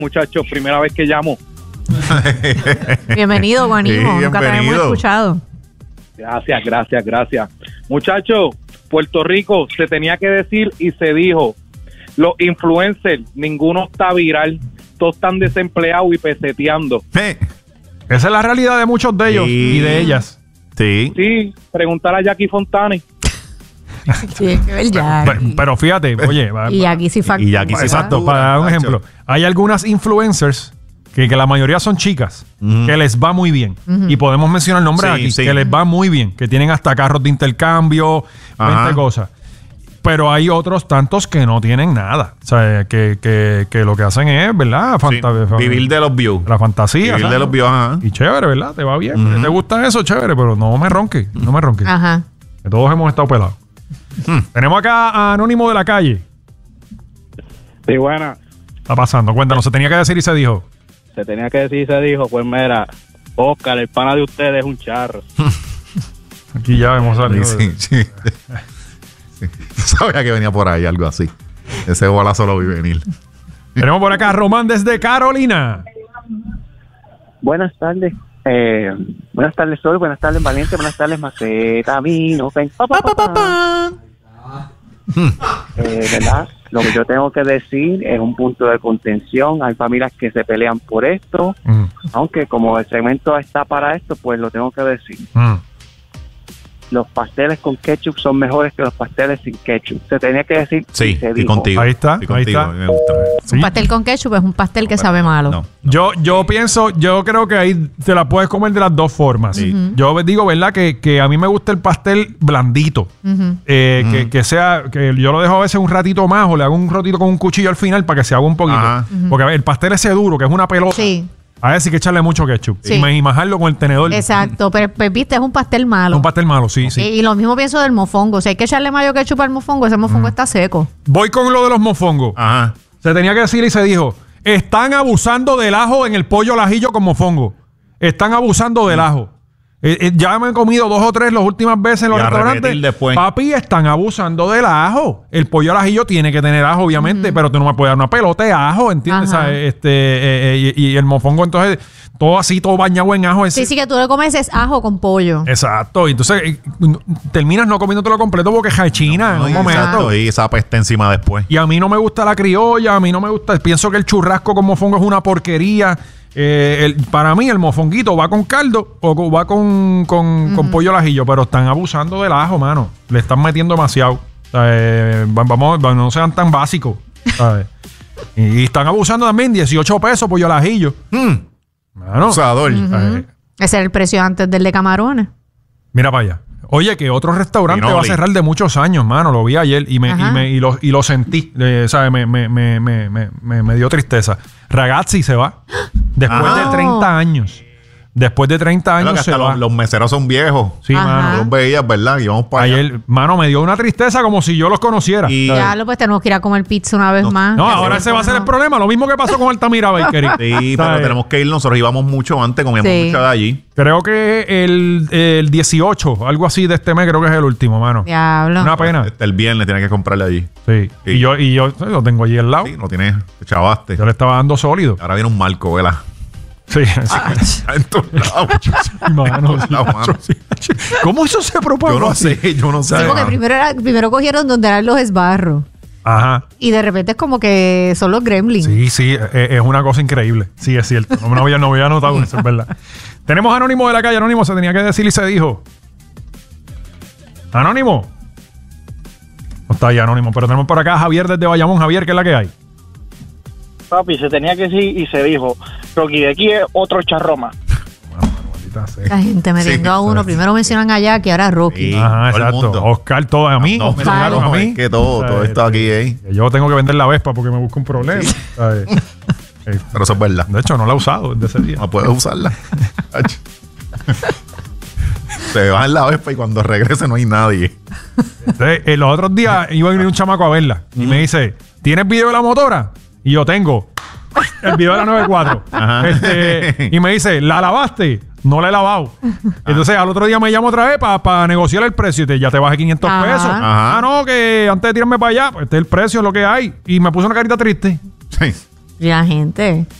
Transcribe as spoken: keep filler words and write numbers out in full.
muchachos, primera vez que llamo. Bienvenido, Guanimo. Sí, nunca te habíamos escuchado. Gracias, gracias, gracias. Muchachos, Puerto Rico se tenía que decir y se dijo. Los influencers, ninguno está viral. Todos están desempleados y peseteando. Eh, Esa es la realidad de muchos de ellos Sí. y de ellas. Sí. Sí, preguntar a Jackie Fontane. Sí, que ver ya. Pero, pero fíjate, oye, va- Y aquí sí factura. Y aquí sí exacto, factura, para dar un macho. ejemplo, hay algunas influencers que, que la mayoría son chicas, Ujú. que les va muy bien. Y podemos mencionar nombres Sí, aquí, sí. que les va muy bien, que tienen hasta carros de intercambio, Ajá. veinte cosas. Pero hay otros tantos que no tienen nada. O sea, que, que, que lo que hacen es, ¿verdad? Sí. Fanta- Vivir de los views. la fantasía. Vivir ¿sabes? de los views, ajá. Y chévere, ¿verdad? Te va bien. Ujú. ¿Te gusta eso? Chévere, pero no me ronques. No me ronques. Ajá. Que todos hemos estado pelados. Tenemos acá a Anónimo de la Calle. Sí, buena. Está pasando. Cuéntanos, se tenía que decir y se dijo. Se tenía que decir y se dijo, pues mira, Oscar, el pana de ustedes es un charro. Aquí ya hemos salido. Sí, sí, sí. Sí. Sabía que venía por ahí algo así. Ese bolazo lo vi venir. Tenemos por acá a Román desde Carolina. Buenas tardes. Eh, buenas tardes, Sol. Buenas tardes, Valiente. Buenas tardes, Maceta. Vino. Pen, pa, pa, pa, pa. Eh, ¿verdad? Lo que yo tengo que decir es un punto de contención. Hay familias que se pelean por esto. Mm, Aunque como el segmento está para esto, pues lo tengo que decir. mm. Los pasteles con ketchup son mejores que los pasteles sin ketchup. Se tenía que decir. Sí, y se estoy dijo. contigo. Ahí está, Estoy ahí contigo. está. Me gusta. Sí. Un pastel con ketchup es un pastel que sabe malo. No. Yo, yo pienso, yo creo que ahí te la puedes comer de las dos formas. Sí. Yo digo, ¿verdad? Que, que a mí me gusta el pastel blandito. Ujú. Eh, que, que sea, que yo lo dejo a veces un ratito más o le hago un ratito con un cuchillo al final para que se haga un poquito. Ajá. Porque a ver, el pastel ese duro, que es una pelota. Sí, A ver, sí que echarle mucho ketchup. Sí. Y, ma- y majarlo con el tenedor. exacto. Pero, pues, viste, es un pastel malo. Un pastel malo, sí, sí. Y, y lo mismo pienso del mofongo. Si hay que echarle mayo ketchup al mofongo, ese mofongo está seco. Voy con lo de los mofongos. Ajá. Se tenía que decir y se dijo, están abusando del ajo en el pollo al ajillo con mofongo. Están abusando del ajo. Eh, eh, ya me he comido dos o tres las últimas veces en los Y a restaurantes. repetir después. Papi, están abusando del ajo. El pollo al ajillo tiene que tener ajo, obviamente, pero tú no me puedes dar una pelota de ajo, ¿entiendes? Ajá. O sea, este, eh, eh, y, y el mofongo, entonces, todo así, todo bañado en ajo. Sí, ese- sí, que tú le comes es ajo con pollo. Exacto. Y entonces eh, n- terminas no comiéndotelo completo porque es china en un Ay, momento. exacto. Y esa peste encima después. Y a mí no me gusta la criolla, a mí no me gusta. Pienso que el churrasco con mofongo es una porquería. Eh, el- para mí, el mofonguito va con caldo o co- va con, con, con pollo al ajillo, pero están abusando del ajo, mano. Le están metiendo demasiado. O sea, eh, va- vamos, va- no sean tan básicos. ¿sabes? y, y están abusando también, dieciocho pesos pollo al ajillo. Mm. Mano, Abusador. eh, Ese era el precio antes del de camarones. mira para allá. Oye, que otro restaurante Pinoli. va a cerrar de muchos años, mano. Lo vi ayer y me, Ajá. y me, y lo, y lo sentí. Eh, ¿sabes? Me, me, me, me, me, me- me dio tristeza. Ragazzi se va. Después Ah. de treinta años. Después de treinta Creo que años se hasta va. los, los meseros son viejos. Sí, Ajá. mano. Los veías, ¿verdad? Y vamos para allá. Ayer, mano, me dio una tristeza como si yo los conociera. Y- Ya lo pues tenemos que ir a comer pizza una vez No, más. no, ahora ese va a ser el problema. Lo mismo que pasó con Altamira Bakery. Sí, ¿Sabes? pero tenemos que ir. Nosotros íbamos mucho antes, comíamos Sí. mucho de allí. Creo que el, el dieciocho, algo así de este mes, creo que es el último, mano. Diablo. Una pena. Este, el viernes tienes que comprarle allí. Sí. Sí. Y yo, y yo eh, lo tengo allí al lado. Sí, lo tienes, te chavaste. Yo le estaba dando sólido. Ahora viene un marco, ¿verdad? Sí, sí. Está en todos lados. Mano, sí, La macho, mano. sí, macho. ¿Cómo eso se propagó? Yo no así? sé, yo no sé. Sí, porque mano. primero, era- primero cogieron donde eran los esbarros. Ajá. Y de repente es como que son los gremlins. Sí, sí, eh, es una cosa increíble. Sí, es cierto. No, no había, no había notado eso, es verdad. Tenemos Anónimo de la calle. Anónimo, se tenía que decir y se dijo. Anónimo. No está ahí Anónimo, pero tenemos por acá a Javier desde Bayamón. Javier, ¿qué es la que hay? Papi, se tenía que decir y se dijo, Rocky de aquí es otro charroma. Bueno, maldita sea. La gente metiendo Sí, a uno. sí. Primero mencionan a Jackie, ahora a Rocky. Sí. Ajá, todo el exacto. mundo. Oscar, todo a mí. No, me Oscar. tiraron a no, mí. es que todo, O sea, todo esto aquí, ¿eh? que Yo tengo que vender la Vespa porque me busco un problema. ¿sabes? Eh, Pero eso es verdad. De hecho, no la he usado desde ese día. No puedes usarla. Ach. Se va en la Vespa y cuando regrese no hay nadie. Entonces, eh, los otros días iba a venir un chamaco a verla y me dice, ¿tienes video de la motora? Y yo tengo el video de la noventa y cuatro. Ajá. Este, y me dice, ¿la lavaste? No la he lavado. Entonces al otro día me llamo otra vez para negociar el precio y te, ya te bajé quinientos Ajá. pesos. Ajá. Ah, no, que antes de tirarme para allá, pues este es el precio, es lo que hay. Y me puso una carita triste. Sí. Y la gente.